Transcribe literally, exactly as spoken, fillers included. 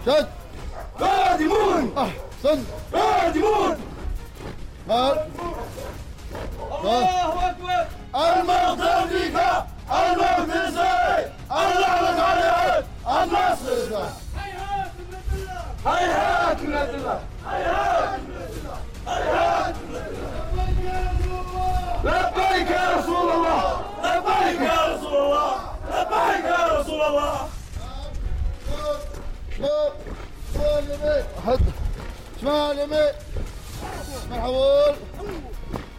شد. قادمون. أحسن. قادمون. قال. الله أكبر. الموت أمريكا، الموت إسرائيل، اللعنة عليهم، النصر. هيهات من الله، هيهات من الله، هيهات من الله، هيهات من الله. لبيك يا رسول الله، لبيك يا رسول الله، لبيك يا رسول الله. شمال يمين، حد شمال يمين، مرحبا.